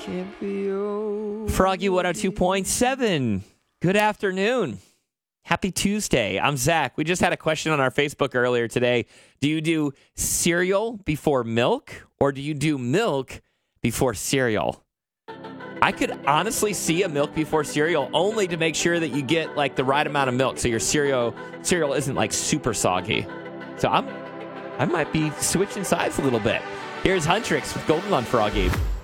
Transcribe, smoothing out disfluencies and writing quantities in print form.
Froggy 102.7. Good afternoon. Happy Tuesday. I'm Zach. We just had a question on our Facebook earlier today. Do you do cereal before milk or do you do milk before cereal? I could honestly see a milk before cereal only to make sure that you get like the right amount of milk so your cereal isn't like super soggy. So I might be switching sides a little bit. Here's Huntrix with Golden on Froggy.